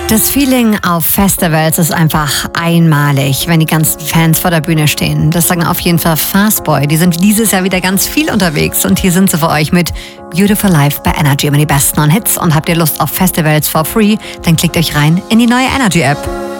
Das Feeling auf Festivals ist einfach einmalig, wenn die ganzen Fans vor der Bühne stehen. Das sagen auf jeden Fall Fastboy. Die sind dieses Jahr wieder ganz viel unterwegs und hier sind sie für euch mit Beautiful Life bei Energy. Immer die besten neuen Hits und habt ihr Lust auf Festivals for free, dann klickt euch rein in die neue Energy App.